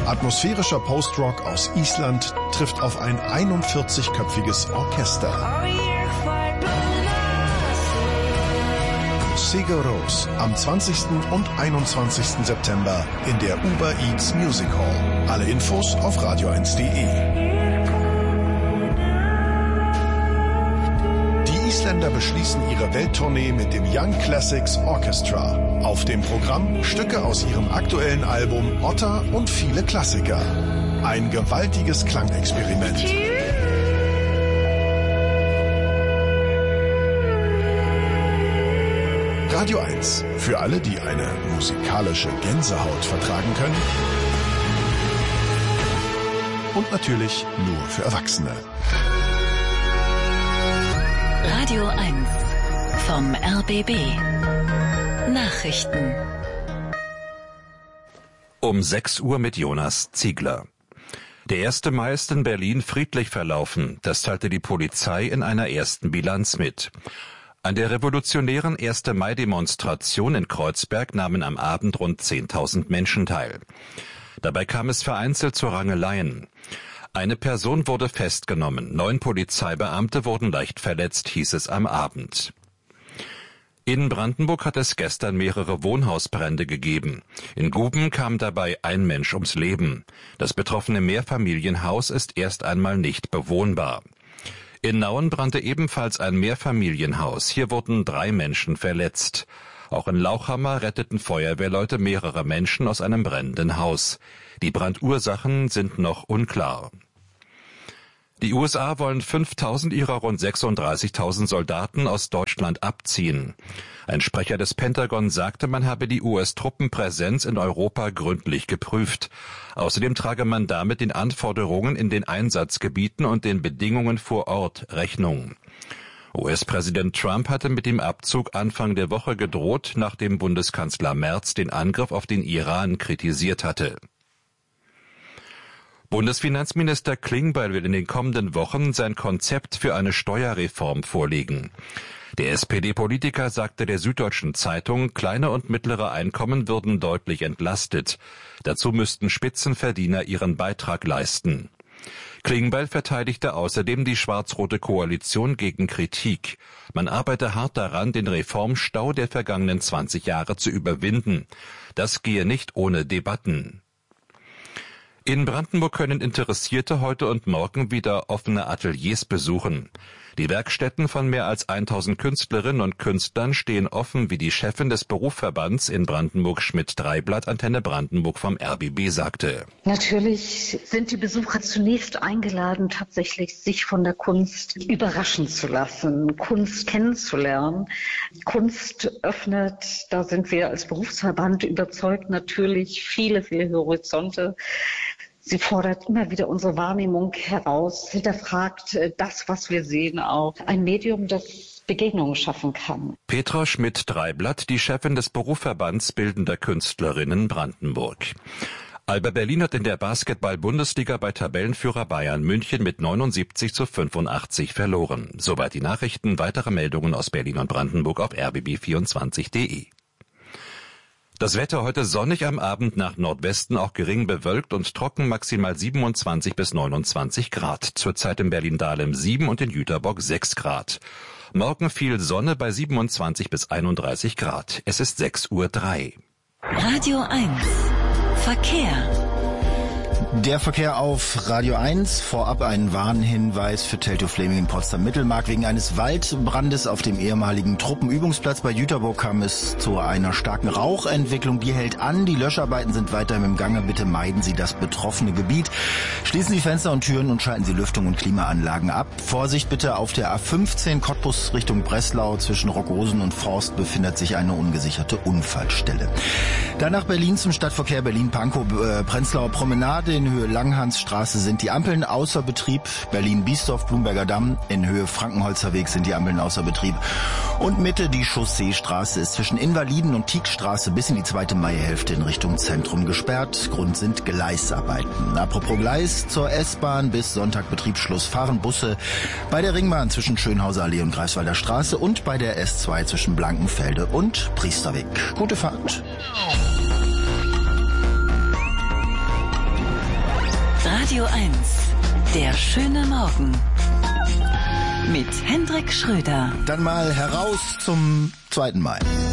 Atmosphärischer Post-Rock aus Island trifft auf ein 41-köpfiges Orchester. Sigur Rós am 20. und 21. September in der Uber Eats Music Hall. Alle Infos auf radio1.de. Die Isländer beschließen ihre Welttournee mit dem Young Classics Orchestra. Auf dem Programm Stücke aus ihrem aktuellen Album Otta und viele Klassiker. Ein gewaltiges Klangexperiment. Radio 1. Für alle, die eine musikalische Gänsehaut vertragen können. Und natürlich nur für Erwachsene. Radio 1 vom RBB. Nachrichten. Um 6 Uhr mit Jonas Ziegler. Der 1. Mai ist in Berlin friedlich verlaufen. Das teilte die Polizei in einer ersten Bilanz mit. An der revolutionären 1. Mai-Demonstration in Kreuzberg nahmen am Abend rund 10.000 Menschen teil. Dabei kam es vereinzelt zu Rangeleien. Eine Person wurde festgenommen, 9 Polizeibeamte wurden leicht verletzt, hieß es am Abend. In Brandenburg hat es gestern mehrere Wohnhausbrände gegeben. In Guben kam dabei ein Mensch ums Leben. Das betroffene Mehrfamilienhaus ist erst einmal nicht bewohnbar. In Nauen brannte ebenfalls ein Mehrfamilienhaus. Hier wurden 3 Menschen verletzt. Auch in Lauchhammer retteten Feuerwehrleute mehrere Menschen aus einem brennenden Haus. Die Brandursachen sind noch unklar. Die USA wollen 5.000 ihrer rund 36.000 Soldaten aus Deutschland abziehen. Ein Sprecher des Pentagon sagte, man habe die US-Truppenpräsenz in Europa gründlich geprüft. Außerdem trage man damit den Anforderungen in den Einsatzgebieten und den Bedingungen vor Ort Rechnung. US-Präsident Trump hatte mit dem Abzug Anfang der Woche gedroht, nachdem Bundeskanzler Merz den Angriff auf den Iran kritisiert hatte. Bundesfinanzminister Klingbeil will in den kommenden Wochen sein Konzept für eine Steuerreform vorlegen. Der SPD-Politiker sagte der Süddeutschen Zeitung, kleine und mittlere Einkommen würden deutlich entlastet. Dazu müssten Spitzenverdiener ihren Beitrag leisten. Klingbeil verteidigte außerdem die schwarz-rote Koalition gegen Kritik. Man arbeite hart daran, den Reformstau der vergangenen 20 Jahre zu überwinden. Das gehe nicht ohne Debatten. In Brandenburg können Interessierte heute und morgen wieder offene Ateliers besuchen. Die Werkstätten von mehr als 1000 Künstlerinnen und Künstlern stehen offen, wie die Chefin des Berufsverbands in Brandenburg Schmidt-Dreiblatt Antenne Brandenburg vom RBB sagte. Natürlich sind die Besucher zunächst eingeladen, tatsächlich sich von der Kunst überraschen zu lassen, Kunst kennenzulernen. Kunst öffnet, da sind wir als Berufsverband überzeugt, natürlich viele Horizonte. Sie fordert immer wieder unsere Wahrnehmung heraus, hinterfragt das, was wir sehen, auch. Ein Medium, das Begegnungen schaffen kann. Petra Schmidt-Dreiblatt, die Chefin des Berufsverbands Bildender Künstlerinnen Brandenburg. Alba Berlin hat in der Basketball-Bundesliga bei Tabellenführer Bayern München mit 79:85 verloren. Soweit die Nachrichten. Weitere Meldungen aus Berlin und Brandenburg auf rbb24.de. Das Wetter heute sonnig, am Abend nach Nordwesten auch gering bewölkt und trocken, maximal 27 bis 29 Grad. Zurzeit in Berlin-Dahlem 7 und in Jüterbock 6 Grad. Morgen viel Sonne bei 27 bis 31 Grad. Es ist 6:03 Uhr. Radio 1 Verkehr. Der Verkehr auf Radio 1. Vorab ein Warnhinweis für Teltow-Fleming in Potsdam-Mittelmark. Wegen eines Waldbrandes auf dem ehemaligen Truppenübungsplatz bei Jüterbock kam es zu einer starken Rauchentwicklung. Die hält an. Die Löscharbeiten sind weiterhin im Gange. Bitte meiden Sie das betroffene Gebiet. Schließen Sie Fenster und Türen und schalten Sie Lüftung und Klimaanlagen ab. Vorsicht bitte auf der A15 Cottbus Richtung Breslau. Zwischen Rockrosen und Forst befindet sich eine ungesicherte Unfallstelle. Dann nach Berlin zum Stadtverkehr Berlin-Pankow, Prenzlauer Promenade. In Höhe Langhansstraße sind die Ampeln außer Betrieb. Berlin-Biesdorf, Blumberger Damm. In Höhe Frankenholzer Weg sind die Ampeln außer Betrieb. Und Mitte die Chausseestraße ist zwischen Invaliden und Tieckstraße bis in die zweite Maihälfte in Richtung Zentrum gesperrt. Grund sind Gleisarbeiten. Apropos Gleis, zur S-Bahn bis Sonntag Betriebsschluss fahren Busse bei der Ringbahn zwischen Schönhauser Allee und Greifswalder Straße und bei der S2 zwischen Blankenfelde und Priesterweg. Gute Fahrt. Radio 1, der schöne Morgen. Mit Hendrik Schröder. Dann mal heraus zum 2. Mai.